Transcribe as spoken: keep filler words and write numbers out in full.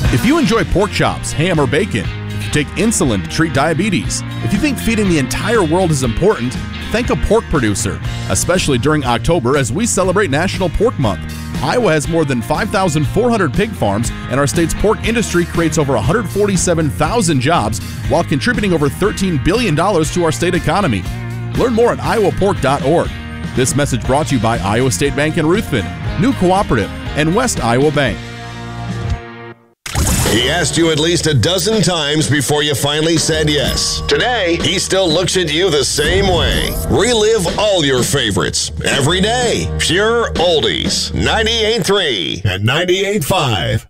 If you enjoy pork chops, ham, or bacon, if you take insulin to treat diabetes, if you think feeding the entire world is important, thank a pork producer, especially during October as we celebrate National Pork Month. Iowa has more than five thousand four hundred pig farms, and our state's pork industry creates over one hundred forty-seven thousand jobs while contributing over thirteen billion dollars to our state economy. Learn more at iowa pork dot org. This message brought to you by Iowa State Bank in Ruthven, New Cooperative, and West Iowa Bank. He asked you at least a dozen times before you finally said yes. Today, he still looks at you the same way. Relive all your favorites every day. Pure Oldies. ninety-eight point three and ninety-eight point five.